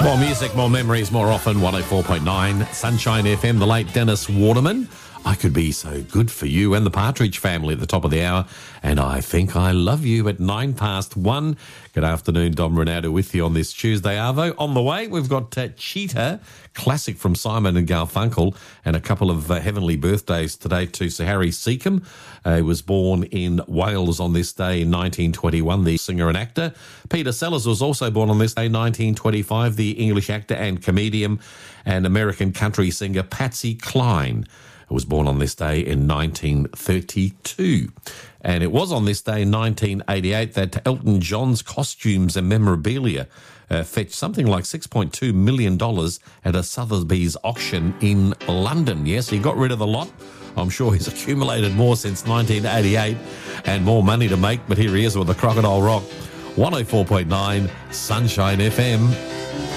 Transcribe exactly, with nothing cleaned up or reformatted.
More music, more memories, more often. one oh four point nine Sunshine F M. The late Dennis Waterman. I Could Be So Good For You, and the Partridge Family at the top of the hour. And I Think I Love You at nine past one. Good afternoon, Dom Ronaldo with you on this Tuesday, Arvo. On the way, we've got uh, Cheetah, classic from Simon and Garfunkel, and a couple of uh, heavenly birthdays today to Sir Harry Seacombe. Uh, he was born in Wales on this day in nineteen twenty-one, the singer and actor. Peter Sellers was also born on this day, nineteen twenty-five, the English actor and comedian, and American country singer Patsy Cline was born on this day in nineteen thirty-two. And it was on this day in nineteen eighty-eight that Elton John's costumes and memorabilia uh, fetched something like six point two million dollars at a Sotheby's auction in London. Yes, he got rid of the lot. I'm sure he's accumulated more since nineteen eighty-eight and more money to make, but here he is with the Crocodile Rock. one oh four point nine Sunshine F M.